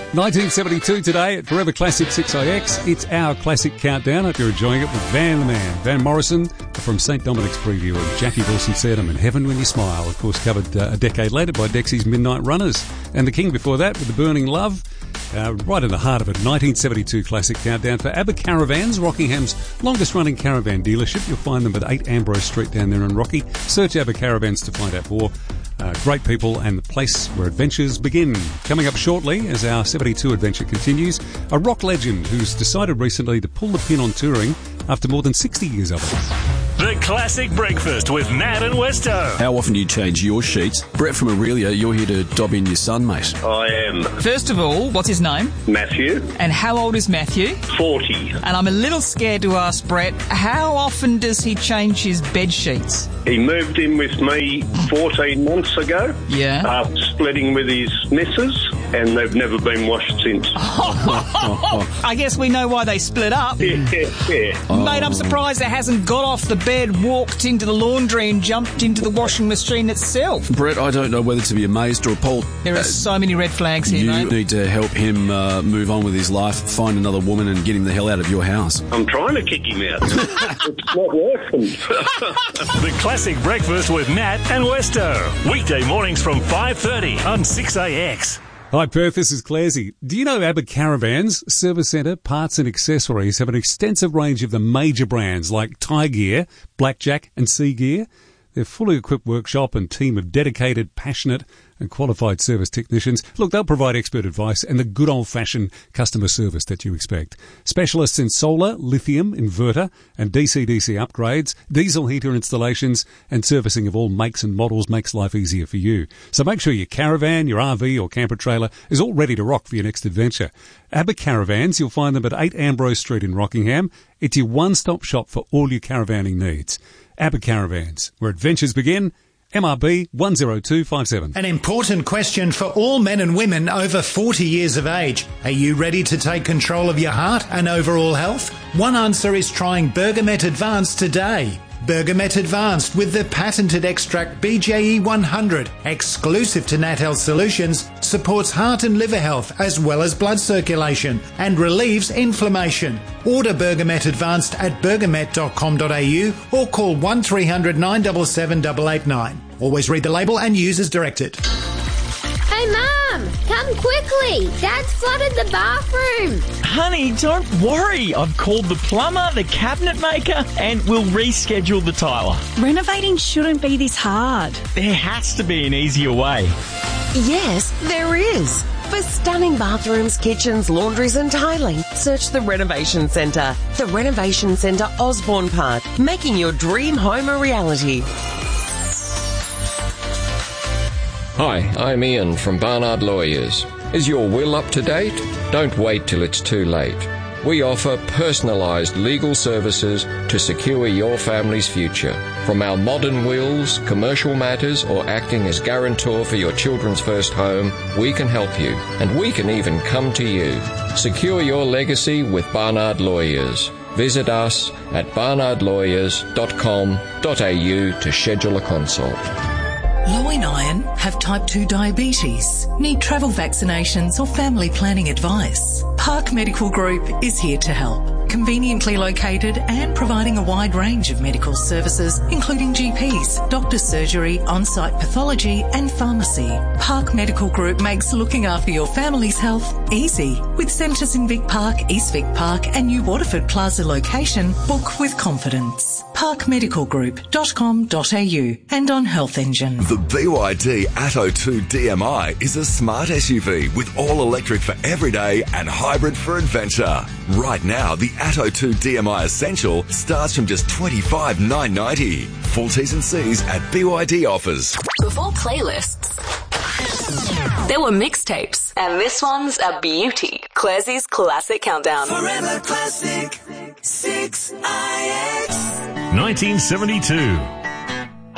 1972 today at Forever Classic 6IX. It's our classic countdown. Hope you're enjoying it with Van the Man. Van Morrison from St. Dominic's Preview and Jackie Wilson said "I'm in Heaven When You Smile." Of course, covered a decade later by Dexy's Midnight Runners. And The King before that with The Burning Love. Right in the heart of it, 1972 classic countdown for ABBA Caravans, Rockingham's longest running caravan dealership. You'll find them at 8 Ambrose Street down there in Rocky. Search ABBA Caravans to find out more. Great people and the place where adventures begin. Coming up shortly as our 72 adventure continues, a rock legend who's decided recently to pull the pin on touring after more than 60 years of it. The Classic Breakfast with Matt and Westo. How often do you change your sheets? Brett from Aurelia, you're here to dob in your son, mate. I am. First of all, what's his name? Matthew. And how old is Matthew? 40. And I'm a little scared to ask Brett, how often does he change his bed sheets? He moved in with me 14 months ago. Yeah. After splitting with his missus, and they've never been washed since. I guess we know why they split up. Yeah. Mate, I'm surprised it hasn't got off the bed, walked into the laundry and jumped into the washing machine itself. Brett, I don't know whether to be amazed or appalled. There are so many red flags here, you mate. need to help him move on with his life, find another woman and get him the hell out of your house. I'm trying to kick him out. It's not working. The Classic Breakfast with Matt and Westo. Weekday mornings from 5:30 on 6AX. Hi Perth, this is Clarsey. Do you know ABBA Caravans, Service Centre, Parts and Accessories have an extensive range of the major brands like Thai Gear, Blackjack and Sea Gear? Their fully equipped workshop and team of dedicated, passionate and qualified service technicians. Look, they'll provide expert advice and the good old-fashioned customer service that you expect. Specialists in solar, lithium, inverter and DC-DC upgrades, diesel heater installations and servicing of all makes and models makes life easier for you. So make sure your caravan, your RV or camper trailer is all ready to rock for your next adventure. ABBA Caravans, you'll find them at 8 Ambrose Street in Rockingham. It's your one-stop shop for all your caravanning needs. ABBA Caravans, where adventures begin. MRB 10257. An important question for all men and women over 40 years of age. Are you ready to take control of your heart and overall health? One answer is trying Bergamet Advanced today. Bergamet Advanced with the patented extract BJE 100, exclusive to Nat Health Solutions, supports heart and liver health as well as blood circulation and relieves inflammation. Order Bergamet Advanced at bergamet.com.au or call 1300 977 889. Always read the label and use as directed. Hey Mum, come quickly. Dad's flooded the bathroom. Honey, don't worry. I've called the plumber, the cabinet maker, and we'll reschedule the tiler. Renovating shouldn't be this hard. There has to be an easier way. Yes, there is. For stunning bathrooms, kitchens, laundries and tiling, search the Renovation Centre. The Renovation Centre, Osborne Park, making your dream home a reality. Hi, I'm Ian from Barnard Lawyers. Is your will up to date? Don't wait till it's too late. We offer personalised legal services to secure your family's future. From our modern wills, commercial matters, or acting as guarantor for your children's first home, we can help you. And we can even come to you. Secure your legacy with Barnard Lawyers. Visit us at barnardlawyers.com.au to schedule a consult. Low in iron, have type 2 diabetes, need travel vaccinations or family planning advice. Park Medical Group is here to help. Conveniently located and providing a wide range of medical services, including GPs, doctor's surgery, on-site pathology and pharmacy. Park Medical Group makes looking after your family's health easy. With centres in Vic Park, East Vic Park and New Waterford Plaza location, book with confidence. parkmedicalgroup.com.au and on Health Engine. The BYD Atto 2 DMI is a smart SUV with all-electric for everyday and hybrid for adventure. Right now, the Atto 2 DMI Essential starts from just $25,990. Full T's and C's at BYD offers. Before playlists, there were mixtapes, and this one's a beauty. Clarsey's Classic Countdown. Forever Classic 6IX. 1972.